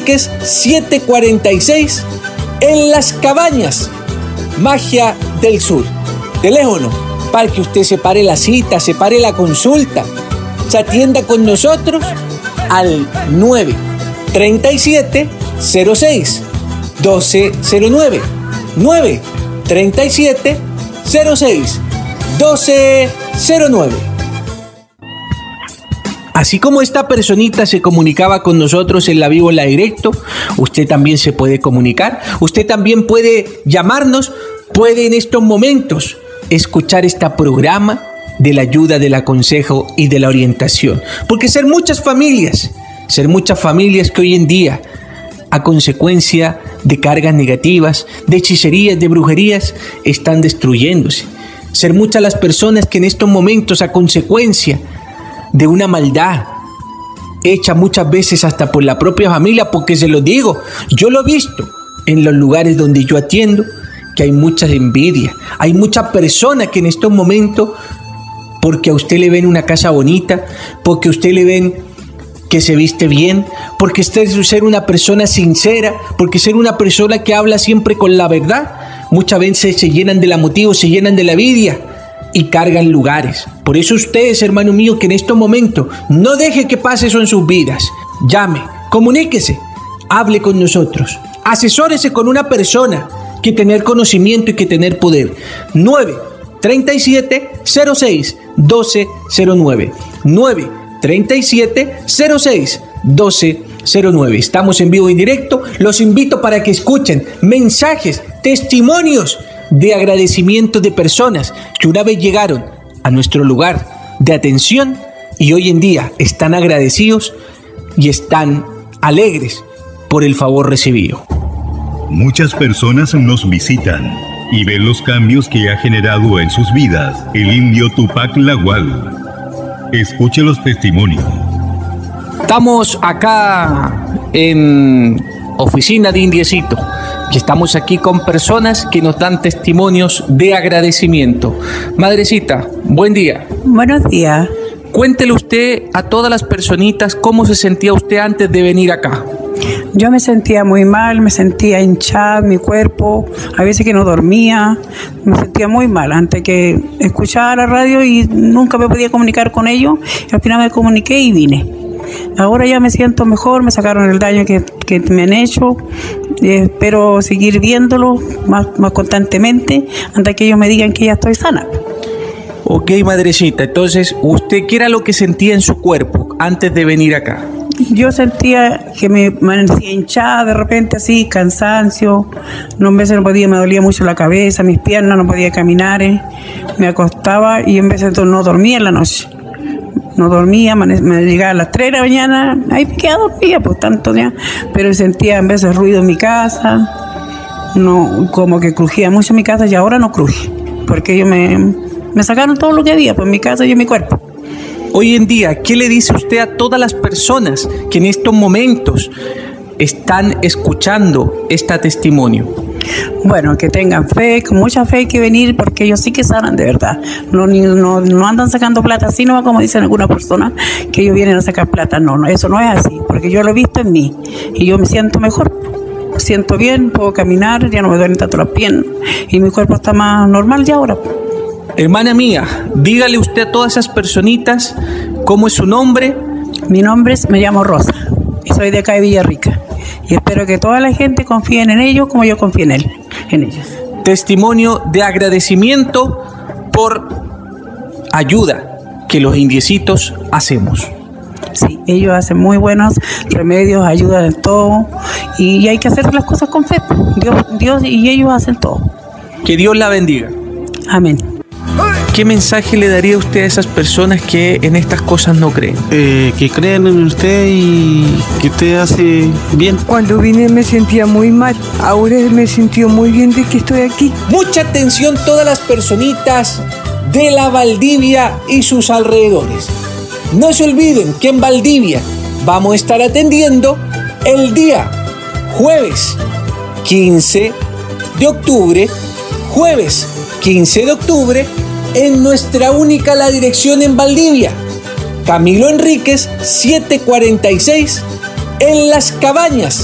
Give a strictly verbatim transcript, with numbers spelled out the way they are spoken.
Enríquez setecientos cuarenta y seis, en Las Cabañas, Magia del Sur. Teléfono para que usted separe la cita, separe la consulta, se atienda con nosotros al nueve treinta y siete cero seis doce cero nueve, nueve treinta y siete cero seis doce cero nueve. Así como esta personita se comunicaba con nosotros en la vivo, en la directo, usted también se puede comunicar, usted también puede llamarnos, puede en estos momentos escuchar este programa de la ayuda, del aconsejo y de la orientación. Porque ser muchas familias, ser muchas familias que hoy en día, a consecuencia de cargas negativas, de hechicerías, de brujerías, están destruyéndose. Ser muchas las personas que en estos momentos, a consecuencia de una maldad hecha muchas veces hasta por la propia familia, porque se lo digo, yo lo he visto en los lugares donde yo atiendo, que hay mucha envidia, hay muchas personas que en estos momentos, porque a usted le ven una casa bonita, porque a usted le ven que se viste bien, porque usted es ser una persona sincera, porque ser una persona que habla siempre con la verdad, muchas veces se llenan de la motivo, se llenan de la envidia y cargan lugares. Por eso ustedes, hermano mío, que en estos momentos no deje que pase eso en sus vidas. Llame, comuníquese, hable con nosotros, asesórese con una persona que tener conocimiento y que tener poder. nueve treinta y siete cero seis doce cero nueve, nueve treinta y siete cero seis doce cero nueve. Estamos en vivo y en directo. Los invito para que escuchen mensajes, testimonios de agradecimiento de personas que una vez llegaron a nuestro lugar de atención y hoy en día están agradecidos y están alegres por el favor recibido. Muchas personas nos visitan y ven los cambios que ha generado en sus vidas el indio Tupac Lagual. Escuche los testimonios. Estamos acá en Oficina de Indiecito y estamos aquí con personas que nos dan testimonios de agradecimiento. Madrecita, buen día. Buenos días. Cuéntele usted a todas las personitas cómo se sentía usted antes de venir acá. Yo me sentía muy mal, me sentía hinchada mi cuerpo, a veces que no dormía, me sentía muy mal antes que escuchaba la radio y nunca me podía comunicar con ellos. Y al final me comuniqué y vine. Ahora ya me siento mejor, me sacaron el daño que, que me han hecho, eh, espero seguir viéndolo más, más constantemente hasta que ellos me digan que ya estoy sana. Ok, madrecita, entonces, ¿usted qué era lo que sentía en su cuerpo antes de venir acá? Yo sentía que me amanecía hinchada de repente así, cansancio, no, en veces no podía, me dolía mucho la cabeza, mis piernas, no podía caminar, eh. me acostaba y en veces no dormía en la noche, no dormía, me llegaba a las tres de la mañana, ahí me quedaba dormida, pues tanto ya, pero sentía en veces ruido en mi casa, no, como que crujía mucho en mi casa y ahora no cruje, porque ellos me, me sacaron todo lo que había, pues en mi casa y en mi cuerpo. Hoy en día, ¿qué le dice usted a todas las personas que en estos momentos están escuchando este testimonio? Bueno, que tengan fe, con mucha fe hay que venir porque ellos sí que sanan de verdad. No, ni, no, no andan sacando plata así, no como dicen algunas personas, que ellos vienen a sacar plata. No, no, eso no es así, porque yo lo he visto en mí y yo me siento mejor. Me siento bien, puedo caminar, ya no me duelen tanto las piernas y mi cuerpo está más normal ya ahora. Hermana mía, dígale usted a todas esas personitas cómo es su nombre. Mi nombre es, me llamo Rosa y soy de acá de Villarrica y espero que toda la gente confíe en ellos como yo confío en él, en ellos. Testimonio de agradecimiento por ayuda que los indiecitos hacemos. Sí, ellos hacen muy buenos remedios, ayudan en todo y hay que hacer las cosas con fe. Dios, Dios y ellos hacen todo. Que Dios la bendiga. Amén. ¿Qué mensaje le daría usted a esas personas que en estas cosas no creen? Eh, que crean en usted y que usted hace bien. Cuando vine me sentía muy mal, ahora me sintió muy bien de que estoy aquí. Mucha atención todas las personitas de la Valdivia y sus alrededores. No se olviden que en Valdivia vamos a estar atendiendo el día jueves quince de octubre, jueves quince de octubre, en nuestra única la dirección en Valdivia, Camilo Enríquez setecientos cuarenta y seis, en Las Cabañas,